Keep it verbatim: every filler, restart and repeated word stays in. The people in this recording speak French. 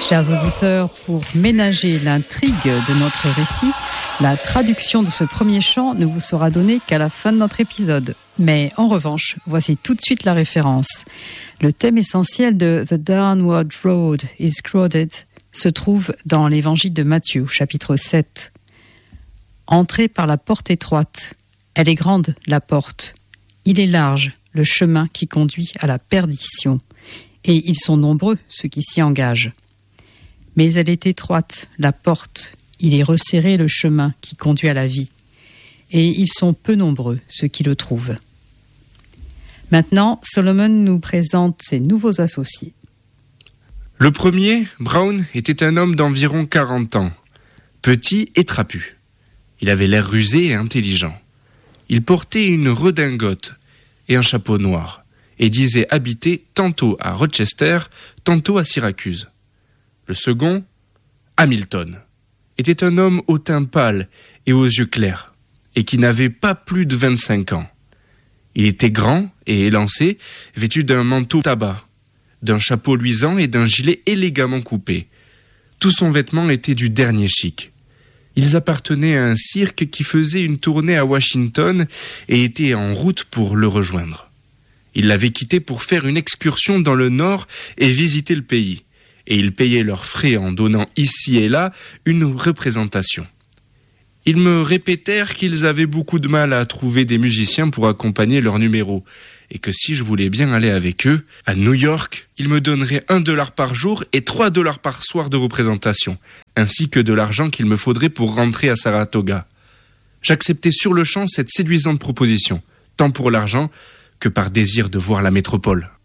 Chers auditeurs, pour ménager l'intrigue de notre récit, la traduction de ce premier chant ne vous sera donnée qu'à la fin de notre épisode. Mais en revanche, voici tout de suite la référence. Le thème essentiel de The Downward Road is Crowded se trouve dans l'évangile de Matthieu, chapitre sept. Entrez par la porte étroite. Elle est grande, la porte. Il est large, le chemin qui conduit à la perdition. Et ils sont nombreux, ceux qui s'y engagent. Mais elle est étroite, la porte. Il est resserré, le chemin qui conduit à la vie. Et ils sont peu nombreux, ceux qui le trouvent. Maintenant, Solomon nous présente ses nouveaux associés. Le premier, Brown, était un homme d'environ quarante ans, petit et trapu. Il avait l'air rusé et intelligent. Il portait une redingote et un chapeau noir, et disait habiter tantôt à Rochester, tantôt à Syracuse. Le second, Hamilton, était un homme au teint pâle et aux yeux clairs, et qui n'avait pas plus de vingt-cinq ans. Il était grand et élancé, vêtu d'un manteau tabac, d'un chapeau luisant et d'un gilet élégamment coupé. Tout son vêtement était du dernier chic. Ils appartenaient à un cirque qui faisait une tournée à Washington et étaient en route pour le rejoindre. Ils l'avaient quitté pour faire une excursion dans le nord et visiter le pays. Et ils payaient leurs frais en donnant ici et là une représentation. Ils me répétèrent qu'ils avaient beaucoup de mal à trouver des musiciens pour accompagner leurs numéros, et que si je voulais bien aller avec eux, à New York, ils me donneraient un dollar par jour et trois dollars par soir de représentation, ainsi que de l'argent qu'il me faudrait pour rentrer à Saratoga. J'acceptais sur le champ cette séduisante proposition, tant pour l'argent que par désir de voir la métropole.